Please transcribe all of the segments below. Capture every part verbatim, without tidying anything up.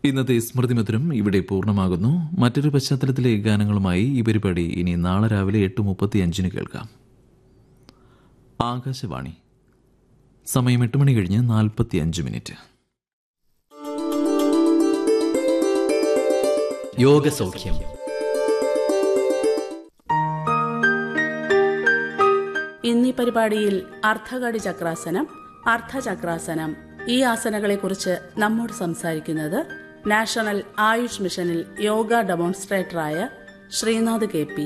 ഇന്നത്തെ സ്മൃതിമധുരം ഇവിടെ പൂർണ്ണമാകുന്നു. മറ്റൊരു പശ്ചാത്തലത്തിലെ ഗാനങ്ങളുമായി ഈ പരിപാടി ഇനി നാളെ രാവിലെ എട്ട് മുപ്പത്തി അഞ്ചിന് കേൾക്കാം. ആകാശവാണി. സമയം എട്ട് മണി കഴിഞ്ഞ് നാൽപ്പത്തി അഞ്ച് മിനിറ്റ്. യോഗസൗഖ്യം. ഇന്നീ പരിപാടിയിൽ അർദ്ധകടി ചക്രാസനം, അർദ്ധചക്രാസനം ഈ ആസനകളെക്കുറിച്ച് നമ്മോട് സംസാരിക്കുന്നത് നാഷണൽ ആയുഷ് മിഷനിൽ യോഗ ഡെമോൺസ്ട്രേറ്ററായ ശ്രീനാഥ് കെ പി.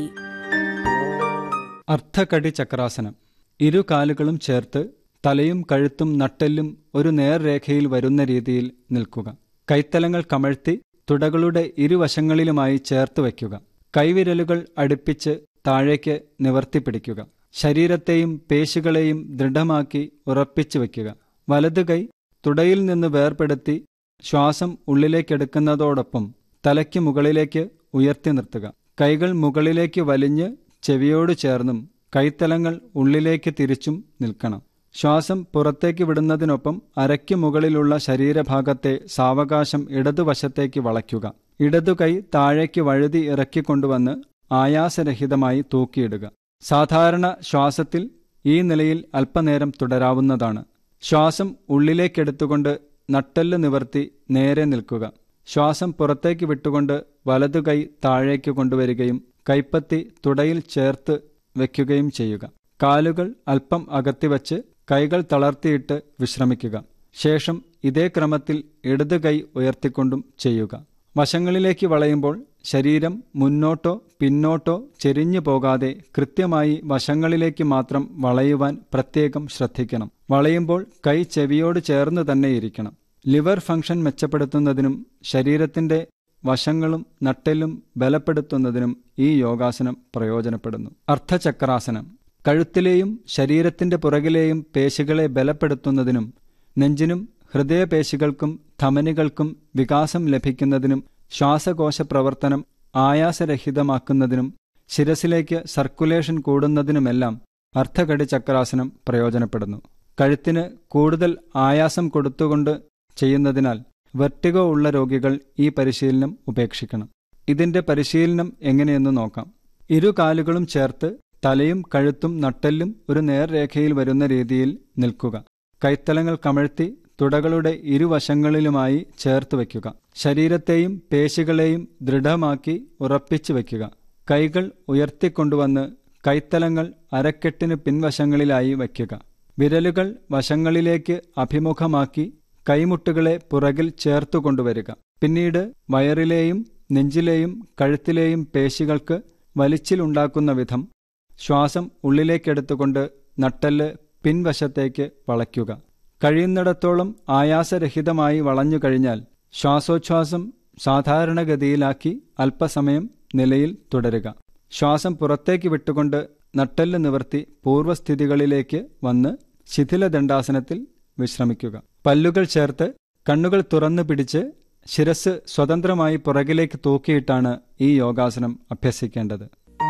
അർദ്ധകടി ചക്രാസനം. ഇരു കാലുകളും ചേർത്ത് തലയും കഴുത്തും നട്ടെല്ലും ഒരു നേർരേഖയിൽ വരുന്ന രീതിയിൽ നിൽക്കുക. കൈത്തലങ്ങൾ കമഴ്ത്തി തുടകളുടെ ഇരുവശങ്ങളിലുമായി ചേർത്ത് വയ്ക്കുക. കൈവിരലുകൾ അടുപ്പിച്ച് താഴേക്ക് നിവർത്തിപ്പിടിക്കുക. ശരീരത്തെയും പേശികളെയും ദൃഢമാക്കി ഉറപ്പിച്ചു വയ്ക്കുക. വലതു കൈ തുടയിൽ നിന്ന് വേർപെടുത്തി ശ്വാസം ഉള്ളിലേക്കെടുക്കുന്നതോടൊപ്പം തലയ്ക്ക് മുകളിലേക്ക് ഉയർത്തി നിർത്തുക. കൈകൾ മുകളിലേക്ക് വലിഞ്ഞ് ചെവിയോട് ചേർന്നും കൈത്തലങ്ങൾ ഉള്ളിലേക്ക് തിരിച്ചും നിൽക്കണം. ശ്വാസം പുറത്തേക്ക് വിടുന്നതിനൊപ്പം അരയ്ക്ക് മുകളിലുള്ള ശരീരഭാഗത്തെ സാവകാശം ഇടതുവശത്തേക്ക് വളയ്ക്കുക. ഇടതു കൈ താഴേക്ക് വഴുതി ഇറക്കിക്കൊണ്ടുവന്ന് ആയാസരഹിതമായി തൂക്കിയിടുക. സാധാരണ ശ്വാസത്തിൽ ഈ നിലയിൽ അല്പനേരം തുടരാവുന്നതാണ്. ശ്വാസം ഉള്ളിലേക്കെടുത്തുകൊണ്ട് നട്ടെല്ല് നിവർത്തി നേരെ നിൽക്കുക. ശ്വാസം പുറത്തേക്ക് വിട്ടുകൊണ്ട് വലതു കൈ താഴേക്ക് കൊണ്ടുവരികയും കൈപ്പത്തി തുടയിൽ ചേർത്ത് വയ്ക്കുകയും ചെയ്യുക. കാലുകൾ അല്പം അകത്തിവച്ച് കൈകൾ തളർത്തിയിട്ട് വിശ്രമിക്കുക. ശേഷം ഇതേ ക്രമത്തിൽ ഇടതു കൈ ഉയർത്തിക്കൊണ്ടും ചെയ്യുക. വശങ്ങളിലേക്ക് വളയുമ്പോൾ ശരീരം മുന്നോട്ടോ പിന്നോട്ടോ ചെരിഞ്ഞു പോകാതെ കൃത്യമായി വശങ്ങളിലേക്ക് മാത്രം വളയുവാൻ പ്രത്യേകം ശ്രദ്ധിക്കണം. വളയുമ്പോൾ കൈ ചെവിയോട് ചേർന്ന് തന്നെ ഇരിക്കണം. ലിവർ ഫംഗ്ഷൻ മെച്ചപ്പെടുത്തുന്നതിനും ശരീരത്തിന്റെ വശങ്ങളും നട്ടെല്ലും ബലപ്പെടുത്തുന്നതിനും ഈ യോഗാസനം പ്രയോജനപ്പെടുന്നു. അർദ്ധചക്രാസനം. കഴുത്തിലെയും ശരീരത്തിന്റെ പുറകിലെയും പേശികളെ ബലപ്പെടുത്തുന്നതിനും നെഞ്ചിനും ഹൃദയപേശികൾക്കും ധമനികൾക്കും വികാസം ലഭിക്കുന്നതിനും ശ്വാസകോശ പ്രവർത്തനം ആയാസരഹിതമാക്കുന്നതിനും ശിരസിലേക്ക് സർക്കുലേഷൻ കൂടുന്നതിനുമെല്ലാം അർദ്ധകടി ചക്രാസനം പ്രയോജനപ്പെടുന്നു. കഴുത്തിന് കൂടുതൽ ആയാസം കൊടുത്തുകൊണ്ട് ചെയ്യുന്നതിനാൽ വെർട്ടിഗോ ഉള്ള രോഗികൾ ഈ പരിശീലനം ഉപേക്ഷിക്കണം. ഇതിന്റെ പരിശീലനം എങ്ങനെയെന്ന് നോക്കാം. ഇരു കാലുകളും ചേർത്ത് തലയും കഴുത്തും നട്ടെല്ലും ഒരു നേർരേഖയിൽ വരുന്ന രീതിയിൽ നിൽക്കുക. കൈത്തലങ്ങൾ കമഴ്ത്തി തുടകളുടെ ഇരുവശങ്ങളിലുമായി ചേർത്ത് വയ്ക്കുക. ശരീരത്തെയും പേശികളെയും ദൃഢമാക്കി ഉറപ്പിച്ചു വയ്ക്കുക. കൈകൾ ഉയർത്തിക്കൊണ്ടുവന്ന് കൈത്തലങ്ങൾ അരക്കെട്ടിന് പിൻവശങ്ങളിലായി വയ്ക്കുക. വിരലുകൾ വശങ്ങളിലേക്ക് അഭിമുഖമാക്കി കൈമുട്ടുകളെ പുറകിൽ ചേർത്തു കൊണ്ടുവരിക. പിന്നീട് വയറിലെയും നെഞ്ചിലെയും കഴുത്തിലെയും പേശികൾക്ക് വലിച്ചിലുണ്ടാക്കുന്ന വിധം ശ്വാസം ഉള്ളിലേക്കെടുത്തുകൊണ്ട് നട്ടെല്ല് പിൻവശത്തേക്ക് വളയ്ക്കുക. കഴിയുന്നിടത്തോളം ആയാസരഹിതമായി വളഞ്ഞു കഴിഞ്ഞാൽ ശ്വാസോച്ഛ്വാസം സാധാരണഗതിയിലാക്കി അല്പസമയം നിലയിൽ തുടരുക. ശ്വാസം പുറത്തേക്ക് വിട്ടുകൊണ്ട് നട്ടെല്ല് നിവർത്തി പൂർവ്വസ്ഥിതികളിലേക്ക് വന്ന് ശിഥിലദണ്ഡാസനത്തിൽ വിശ്രമിക്കുക. പല്ലുകൾ ചേർത്ത് കണ്ണുകൾ തുറന്നു പിടിച്ച് ശിരസ് സ്വതന്ത്രമായി പുറകിലേക്ക് തൂക്കിയിട്ടാണ് ഈ യോഗാസനം അഭ്യസിക്കേണ്ടത്.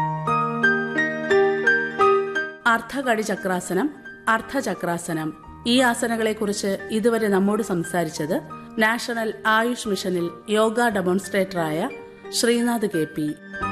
അർദ്ധകടി ചക്രാസനം, അർദ്ധചക്രാസനം ഈ ആസനകളെക്കുറിച്ച് ഇതുവരെ നമ്മോട് സംസാരിച്ചത് നാഷണൽ ആയുഷ് മിഷനിൽ യോഗ ഡെമോൺസ്ട്രേറ്ററായ ശ്രീനാഥ് കെ പി.